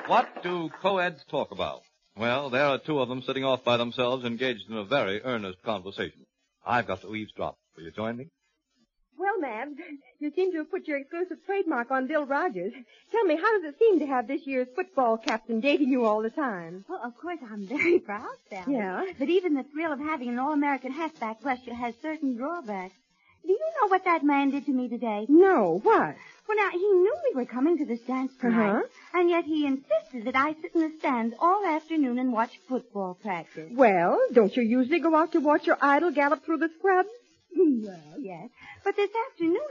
What do co-eds talk about? Well, there are two of them sitting off by themselves engaged in a very earnest conversation. I've got to eavesdrop. Will you join me? Well, Mabs, you seem to have put your exclusive trademark on Bill Rogers. Tell me, how does it seem to have this year's football captain dating you all the time? Well, of course, I'm very proud, Sally. Yeah? But even the thrill of having an All-American halfback rusher has certain drawbacks. Do you know what that man did to me today? No, what? Well, now, he knew we were coming to the stands tonight, and yet he insisted that I sit in the stands all afternoon and watch football practice. Well, don't you usually go out to watch your idol gallop through the scrubs? Well, yes. But this afternoon